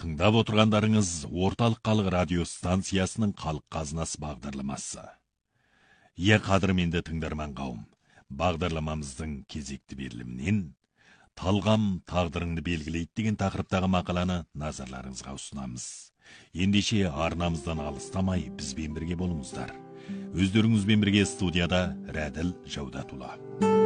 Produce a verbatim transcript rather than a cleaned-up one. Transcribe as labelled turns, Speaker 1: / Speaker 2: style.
Speaker 1: Тыңдап отырғандарыңыз Орталық халық радио станциясының халық қазынасы бағдарламасы. Е қадірменді тыңдарман қауым, бағдарламамыздың кезекті берілімінен «Талғам тағдырыңды белгілейді» деген тақырыптағы мақаланы назарларыңызға ұсынамыз. Ендеше арнамыздан алыстамай бізбен бірге болыңыздар. Өздеріңізбен бірге студияда Рәділ Жаудатұлы.